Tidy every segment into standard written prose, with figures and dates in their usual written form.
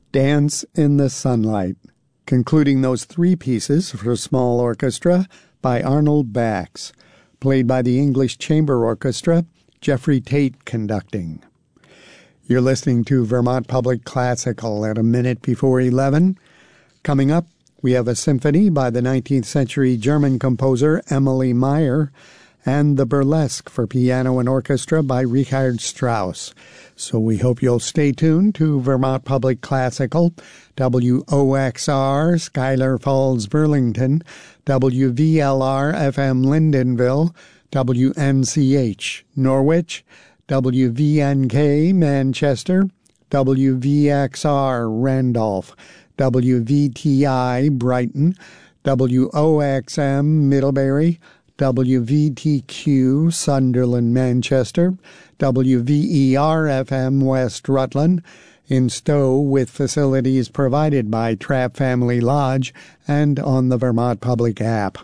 Dance in the Sunlight, concluding those three pieces for small orchestra by Arnold Bax, played by the English Chamber Orchestra, Jeffrey Tate conducting. You're listening to Vermont Public Classical at a minute before 11. Coming up, we have a symphony by the 19th century German composer Emilie Meyer and the Burlesque for piano and orchestra by Richard Strauss. So we hope you'll stay tuned to Vermont Public Classical, WOXR, Schuyler Falls, Burlington, WVLR FM Lyndonville, WNCH Norwich, WVNK Manchester, WVXR Randolph, WVTI Brighton, WOXM Middlebury, WVTQ Sunderland Manchester, WVER-FM West Rutland, in Stowe with facilities provided by Trapp Family Lodge and on the Vermont Public app.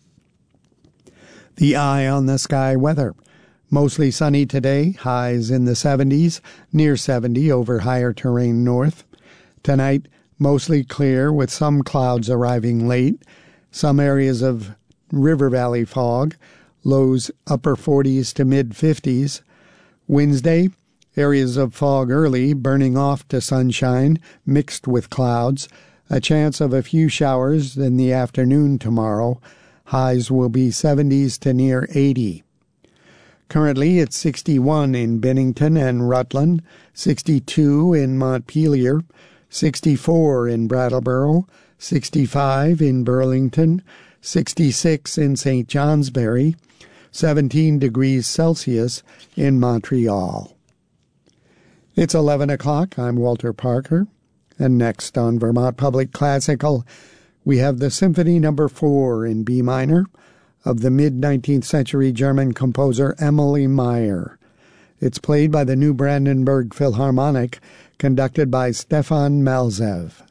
The Eye on the Sky weather. Mostly sunny today, highs in the 70s, near 70 over higher terrain north. Tonight, mostly clear with some clouds arriving late, some areas of river valley fog, lows upper 40s to mid-50s. Wednesday, areas of fog early, burning off to sunshine, mixed with clouds. A chance of a few showers in the afternoon tomorrow. Highs will be 70s to near 80. Currently, it's 61 in Bennington and Rutland, 62 in Montpelier, 64 in Brattleboro, 65 in Burlington, 66 in St. Johnsbury, 17 degrees Celsius in Montreal. It's 11 o'clock. I'm Walter Parker. And next on Vermont Public Classical, we have the Symphony No. 4 in B minor of the mid-19th century German composer Emilie Meyer. It's played by the New Brandenburg Philharmonic, conducted by Stefan Malzev.